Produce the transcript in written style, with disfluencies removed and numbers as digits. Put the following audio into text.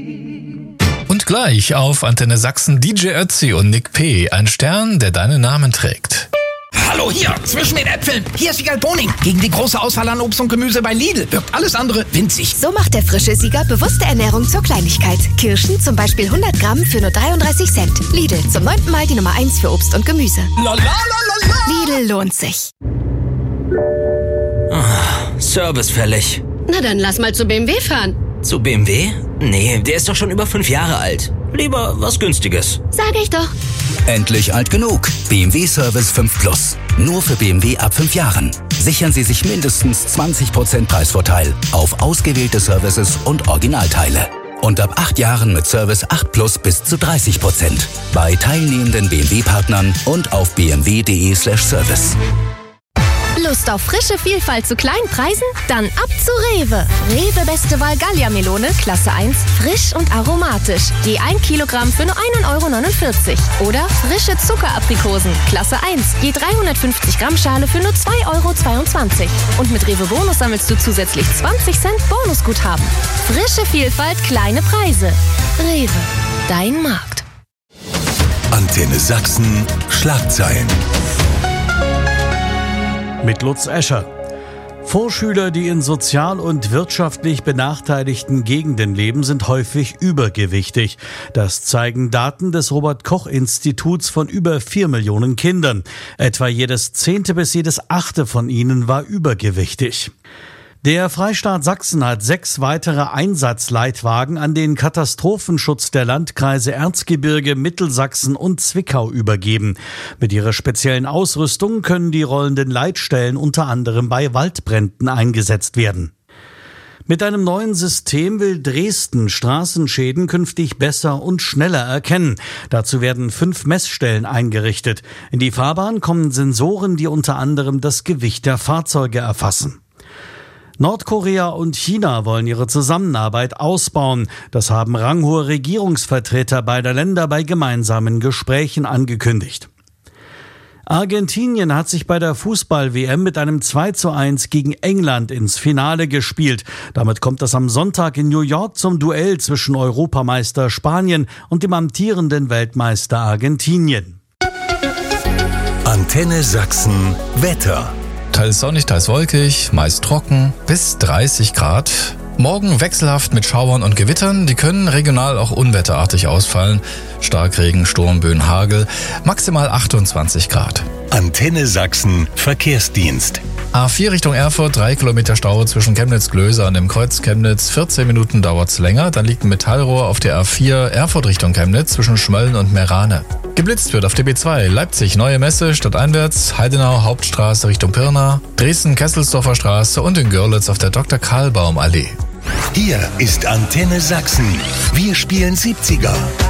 Und gleich auf Antenne Sachsen DJ Ötzi und Nick P., ein Stern, der deinen Namen trägt. Hallo hier, zwischen den Äpfeln. Hier ist Siegal Boning. Gegen die große Auswahl an Obst und Gemüse bei Lidl wirkt alles andere winzig. So macht der frische Sieger bewusste Ernährung zur Kleinigkeit. Kirschen zum Beispiel 100 Gramm für nur 33 Cent. Lidl, zum 9. Mal die Nummer 1 für Obst und Gemüse. Lidl lohnt sich. Service fällig. Na dann lass mal zu BMW fahren. Zu BMW? Nee, der ist doch schon über 5 Jahre alt. Lieber was Günstiges. Sag ich doch. Endlich alt genug. BMW Service 5 Plus. Nur für BMW ab 5 Jahren. Sichern Sie sich mindestens 20% Preisvorteil auf ausgewählte Services und Originalteile. Und ab 8 Jahren mit Service 8 Plus bis zu 30%. Bei teilnehmenden BMW-Partnern und auf bmw.de/service. Lust auf frische Vielfalt zu kleinen Preisen? Dann ab zu Rewe. Rewe Beste Wahl Gallia-Melone, Klasse 1, frisch und aromatisch. Je 1 Kilogramm für nur 1,49 €. Oder frische Zuckeraprikosen, Klasse 1, je 350 Gramm Schale für nur 2,22 €. Und mit Rewe Bonus sammelst du zusätzlich 20 Cent Bonusguthaben. Frische Vielfalt, kleine Preise. Rewe, dein Markt. Antenne Sachsen, Schlagzeilen. Mit Lutz Escher. Vorschüler, die in sozial und wirtschaftlich benachteiligten Gegenden leben, sind häufig übergewichtig. Das zeigen Daten des Robert-Koch-Instituts von über 4 Millionen Kindern. Etwa jedes 10. bis jedes 8. von ihnen war übergewichtig. Der Freistaat Sachsen hat 6 weitere Einsatzleitwagen an den Katastrophenschutz der Landkreise Erzgebirge, Mittelsachsen und Zwickau übergeben. Mit ihrer speziellen Ausrüstung können die rollenden Leitstellen unter anderem bei Waldbränden eingesetzt werden. Mit einem neuen System will Dresden Straßenschäden künftig besser und schneller erkennen. Dazu werden 5 Messstellen eingerichtet. In die Fahrbahn kommen Sensoren, die unter anderem das Gewicht der Fahrzeuge erfassen. Nordkorea und China wollen ihre Zusammenarbeit ausbauen. Das haben ranghohe Regierungsvertreter beider Länder bei gemeinsamen Gesprächen angekündigt. Argentinien hat sich bei der Fußball-WM mit einem 2:1 gegen England ins Finale gespielt. Damit kommt es am Sonntag in New York zum Duell zwischen Europameister Spanien und dem amtierenden Weltmeister Argentinien. Antenne Sachsen, Wetter. Teils sonnig, teils wolkig, meist trocken, bis 30 Grad. Morgen wechselhaft mit Schauern und Gewittern, die können regional auch unwetterartig ausfallen. Starkregen, Sturmböen, Hagel, maximal 28 Grad. Antenne Sachsen, Verkehrsdienst. A4 Richtung Erfurt, 3 Kilometer Stau zwischen Chemnitz-Glöser und dem Kreuz Chemnitz. 14 Minuten dauert's länger. Dann liegt ein Metallrohr auf der A4 Erfurt Richtung Chemnitz zwischen Schmölln und Meerane. Geblitzt wird auf der B2 Leipzig Neue Messe stadteinwärts, Heidenau Hauptstraße Richtung Pirna, Dresden Kesselsdorfer Straße und in Görlitz auf der Dr. Karl Baum Allee. Hier ist Antenne Sachsen. Wir spielen 70er.